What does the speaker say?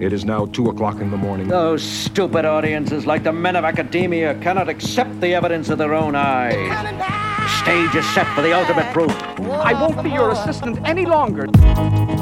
It is now 2 o'clock in the morning. Those stupid audiences, like the men of academia, cannot accept the evidence of their own eyes. The stage is set for the ultimate proof. I won't be your assistant any longer.